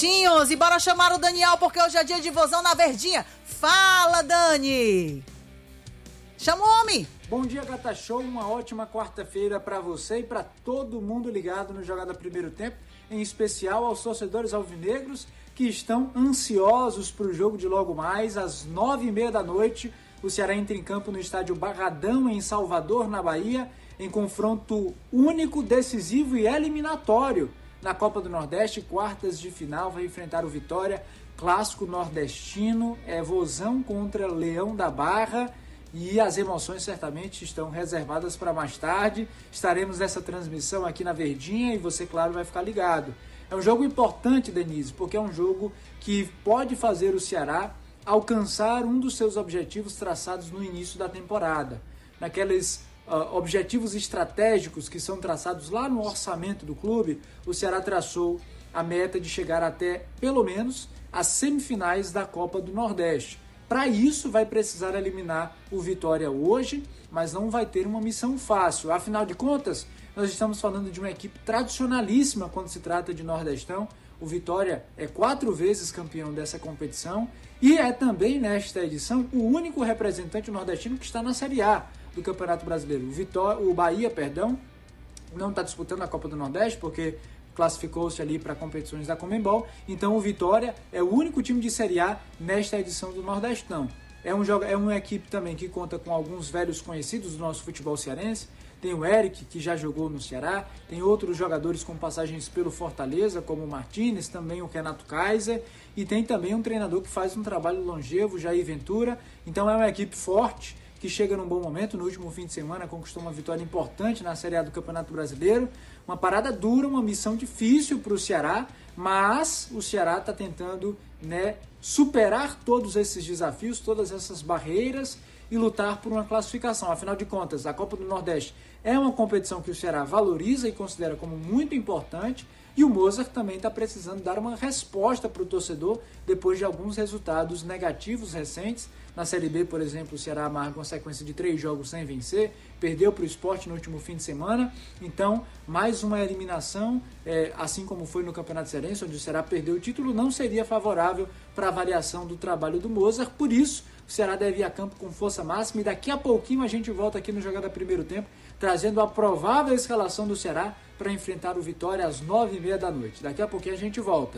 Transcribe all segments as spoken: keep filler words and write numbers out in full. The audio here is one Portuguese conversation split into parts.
certinhos. E bora chamar o Daniel, porque hoje é dia de vozão na Verdinha. Fala, Dani. Chama o homem. Bom dia, Gata Show. Uma ótima quarta-feira para você e para todo mundo ligado no Jogada Primeiro Tempo, em especial aos torcedores alvinegros que estão ansiosos para o jogo de logo mais, às nove e meia da noite. O Ceará entra em campo no estádio Barradão, em Salvador, na Bahia, em confronto único, decisivo e eliminatório na Copa do Nordeste, quartas de final, vai enfrentar o Vitória, clássico nordestino, é vozão contra Leão da Barra, e as emoções certamente estão reservadas para mais tarde. Estaremos nessa transmissão aqui na Verdinha e você, claro, vai ficar ligado. É um jogo importante, Denise, porque é um jogo que pode fazer o Ceará alcançar um dos seus objetivos traçados no início da temporada. Naqueles uh, objetivos estratégicos que são traçados lá no orçamento do clube, o Ceará traçou a meta de chegar até, pelo menos, as semifinais da Copa do Nordeste. Para isso, vai precisar eliminar o Vitória hoje, mas não vai ter uma missão fácil. Afinal de contas, nós estamos falando de uma equipe tradicionalíssima quando se trata de Nordestão. O Vitória é quatro vezes campeão dessa competição e é também, nesta edição, o único representante nordestino que está na Série A do Campeonato Brasileiro. O, Vitória, o Bahia, perdão, não está disputando a Copa do Nordeste porque classificou-se ali para competições da Conmebol. Então o Vitória é o único time de Série A nesta edição do Nordestão. É, um, é uma equipe também que conta com alguns velhos conhecidos do nosso futebol cearense. Tem o Eric, que já jogou no Ceará, tem outros jogadores com passagens pelo Fortaleza, como o Martínez, também o Renato Kaiser, e tem também um treinador que faz um trabalho longevo, Jair Ventura. Então é uma equipe forte, que chega num bom momento. No último fim de semana conquistou uma vitória importante na Série A do Campeonato Brasileiro. Uma parada dura, uma missão difícil para o Ceará, mas o Ceará está tentando, né, superar todos esses desafios, todas essas barreiras e lutar por uma classificação. Afinal de contas, a Copa do Nordeste é uma competição que o Ceará valoriza e considera como muito importante, e o Mozart também está precisando dar uma resposta para o torcedor depois de alguns resultados negativos recentes. Na Série B, por exemplo, o Ceará amarga uma sequência de três jogos sem vencer, perdeu para o Sport no último fim de semana. Então, mais uma eliminação, é, assim como foi no Campeonato Cearense, onde o Ceará perdeu o título, não seria favorável para a avaliação do trabalho do Mozart. Por isso, o Ceará deve ir a campo com força máxima, e daqui a pouquinho a gente volta aqui no Jogada Primeiro Tempo, trazendo a provável escalação do Ceará para enfrentar o Vitória às nove e meia da noite. Daqui a pouquinho a gente volta.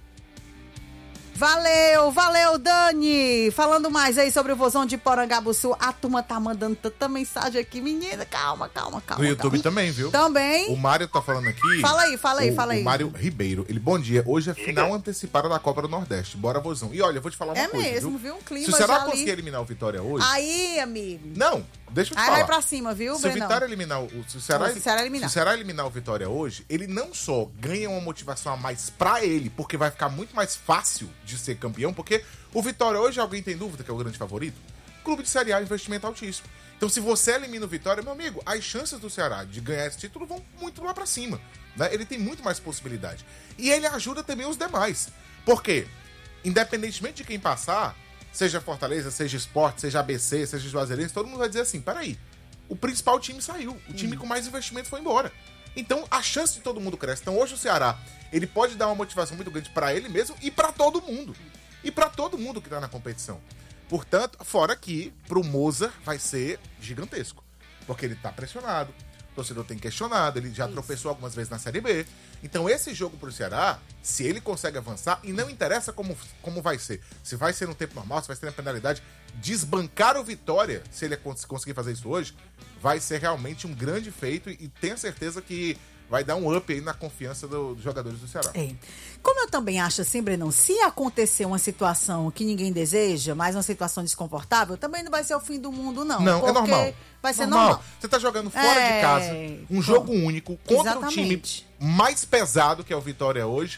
Valeu, valeu, Dani! Falando mais aí sobre o vozão de Porangabuçu, a turma tá mandando tanta mensagem aqui. Menina, calma, calma, calma. No YouTube calma. também, viu? Também. O Mário tá falando aqui. Fala aí, fala aí, o, fala aí. O Mário Ribeiro. Ele, bom dia. Hoje é final antecipada da Copa do Nordeste. Bora, vozão. E olha, eu vou te falar uma é coisa, mesmo, viu? viu? Um clima Se o Ceará já conseguir ali... eliminar o Vitória hoje... Aí, amigo. Não, deixa eu te aí falar. Vai pra cima, viu, se Brenão? o Vitória eliminar o, se o Ceará, se o Ceará eliminar. Se o Ceará eliminar o Vitória hoje, ele não só ganha uma motivação a mais pra ele, porque vai ficar muito mais fácil de ser campeão, porque o Vitória hoje, alguém tem dúvida que é o grande favorito? Clube de Série A, investimento altíssimo. Então, se você elimina o Vitória, meu amigo, as chances do Ceará de ganhar esse título vão muito lá pra cima, né? Ele tem muito mais possibilidade. E ele ajuda também os demais. Por quê? Independentemente de quem passar, seja Fortaleza, seja Sport, seja A B C, seja Juazeirense, todo mundo vai dizer assim, peraí, o principal time saiu, o time hum. com mais investimento foi embora. Então, a chance de todo mundo cresce. Então, hoje o Ceará, ele pode dar uma motivação muito grande pra ele mesmo e pra todo mundo. E pra todo mundo que tá na competição. Portanto, fora que pro Mozart vai ser gigantesco. Porque ele tá pressionado, o torcedor tem questionado, ele já Isso. tropeçou algumas vezes na Série B. Então esse jogo pro Ceará, se ele consegue avançar, e não interessa como, como vai ser, se vai ser no tempo normal, se vai ser na penalidade, desbancar o Vitória, se ele conseguir fazer isso hoje, vai ser realmente um grande feito, e tenha certeza que vai dar um up aí na confiança do, dos jogadores do Ceará. É. Como eu também acho assim, Brenão, se acontecer uma situação que ninguém deseja, mais uma situação desconfortável, também não vai ser o fim do mundo, não. Não, é normal. Vai ser normal. normal. Você tá jogando fora é... de casa, um jogo único, contra Exatamente. o time mais pesado, que é o Vitória hoje,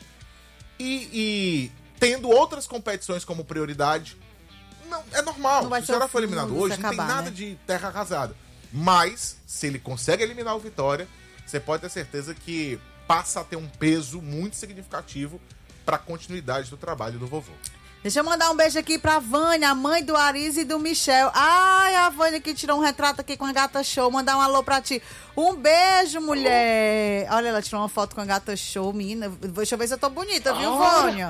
e, e tendo outras competições como prioridade. Não, é normal. Não vai se o ser Ceará o for eliminado hoje, acabar, não tem nada né? de terra arrasada. Mas, se ele consegue eliminar o Vitória, você pode ter certeza que passa a ter um peso muito significativo para a continuidade do trabalho do vovô. Deixa eu mandar um beijo aqui pra Vânia, a mãe do Aris e do Michel. Ai, a Vânia que tirou um retrato aqui com a Gata Show. Mandar um alô pra ti. Um beijo, mulher. Olha, ela tirou uma foto com a Gata Show, menina. Deixa eu ver se eu tô bonita, viu, Vânia?